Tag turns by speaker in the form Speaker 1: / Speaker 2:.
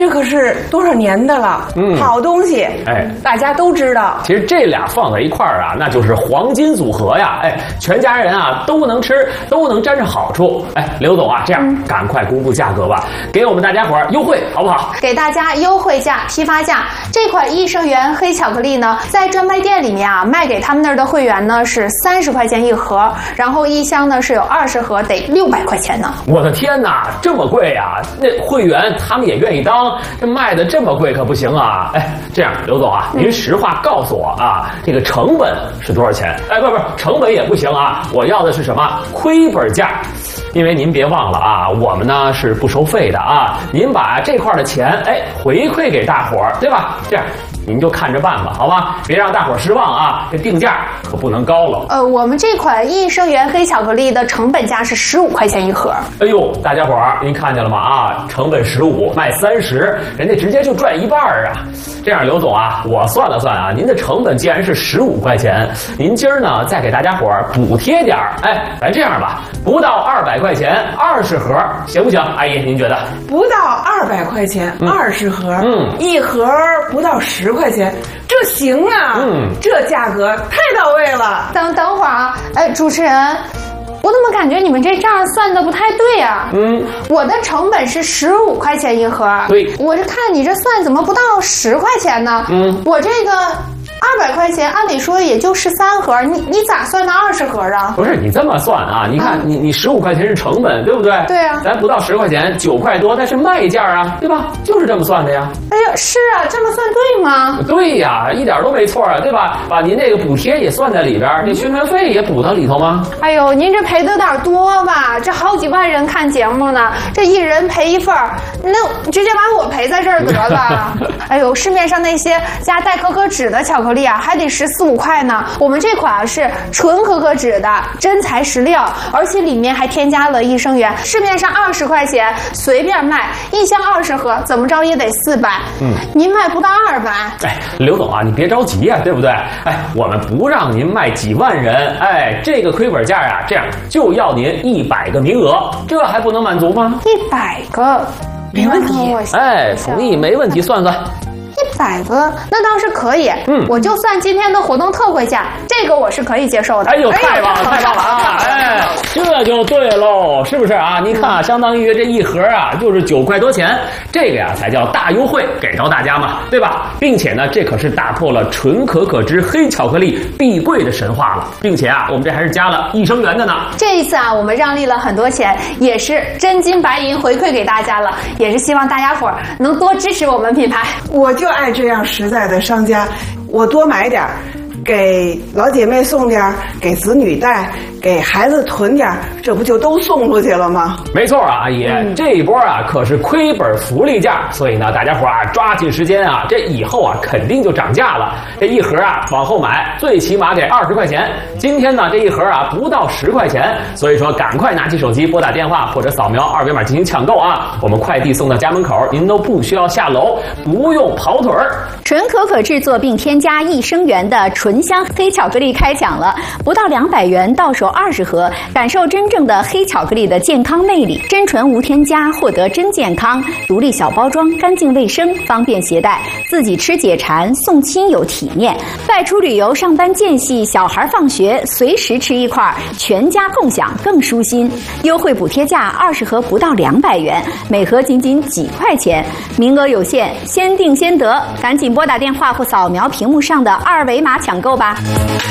Speaker 1: 这可是多少年的了，好东西，大家都知道。
Speaker 2: 其实这俩放在一块儿啊，那就是黄金组合呀，全家人啊都能吃，都能沾上好处。刘总啊，这样赶快公布价格吧，给我们大家伙儿优惠好不好？
Speaker 3: 给大家优惠价、批发价。这款益生元黑巧克力呢，在专卖店里面啊，卖给他们那儿的会员呢是30块钱一盒，然后一箱呢是有20盒，得600块钱呢。
Speaker 2: 我的天哪，这么贵啊！那会员他们也愿意当。这卖的这么贵可不行啊！这样，刘总啊，您实话告诉我啊，这个成本是多少钱？不，成本也不行啊，我要的是什么？亏本价。因为您别忘了啊，我们呢是不收费的啊，您把这块的钱回馈给大伙儿，对吧？这样。您就看着办吧，好吧？别让大伙儿失望啊！这定价可不能高了。
Speaker 3: 我们这款益生元黑巧克力的成本价是15块钱一盒。
Speaker 2: 哎呦，大家伙儿，您看见了吗？啊，成本15，卖30，人家直接就赚一半啊！这样，刘总啊，我算了算啊，您的成本既然是15块钱，您今儿呢再给大家伙儿补贴点儿。咱这样吧，不到200块钱，20盒，行不行？阿姨，您觉得？不到
Speaker 1: 200块钱，20盒，一盒不到10块钱，这行啊！这价格太到位了。
Speaker 3: 等会儿啊，主持人，我怎么感觉你们这账算的不太对啊？我的成本是15块钱一盒，
Speaker 2: 对，
Speaker 3: 我这看你这算怎么不到10块钱呢？我这个200块钱，按理说也就13盒，你咋算到20盒啊？
Speaker 2: 不是你这么算啊？你看你15块钱是成本，对不对？
Speaker 3: 对啊，
Speaker 2: 咱不到10块钱，9块多，那是卖价啊，对吧？就是这么算的呀。
Speaker 3: 哎呀，是啊，这么算对吗？
Speaker 2: 对呀，一点都没错啊，对吧？把您这个补贴也算在里边，这宣传费也补到里头吗？
Speaker 3: 哎呦，您这赔的有点多吧？这好几万人看节目呢，这一人赔一份，那直接把我赔在这儿得了。哎呦，市面上那些加代可可脂的巧克力啊，还得14、15块呢。我们这款是纯可可脂的真材实料，而且里面还添加了益生元。市面上20块钱随便卖，一箱20盒，怎么着也得400。您卖不到200。
Speaker 2: 刘总啊，你别着急啊，对不对？我们不让您卖几万人，这个亏本价啊，这样就要您100个名额，这还不能满足吗
Speaker 3: ？100个，
Speaker 1: 没问题。
Speaker 2: 同意，没问题，算算。
Speaker 3: 100个，那倒是可以。我就算今天的活动特惠价，这个我是可以接受的。
Speaker 2: 太棒了，太棒了啊！这就对喽，是不是啊？你看啊，相当于这一盒啊，就是9块多钱，这个呀才叫大优惠给到大家嘛，对吧？并且呢，这可是打破了纯可可脂黑巧克力必贵的神话了，并且啊，我们这还是加了益生元的呢。
Speaker 3: 这一次啊，我们让利了很多钱，也是真金白银回馈给大家了，也是希望大家伙儿能多支持我们品牌。
Speaker 1: 我就爱这样实在的商家，我多买点，给老姐妹送点，给子女带，给孩子囤点，这不就都送出去了吗？
Speaker 2: 没错啊，阿姨，这一波啊可是亏本福利价，所以呢，大家伙啊抓紧时间啊，这以后啊肯定就涨价了。这一盒啊往后买，最起码得20块钱。今天呢这一盒啊不到10块钱，所以说赶快拿起手机拨打电话或者扫描2维码进行抢购啊，我们快递送到家门口，您都不需要下楼，不用跑腿儿。
Speaker 4: 纯可可制作并添加益生元的纯香黑巧克力开抢了，不到200元到手20盒，感受真正的黑巧克力的健康魅力。真纯无添加，获得真健康，独立小包装，干净卫生，方便携带，自己吃解馋，送亲友体面。外出旅游、上班间隙、小孩放学，随时吃一块，全家共享更舒心。优惠补贴价20盒不到200元，每盒仅几块钱，名额有限，先定先得，赶紧拨打电话或扫描屏幕上的2维码抢购吧。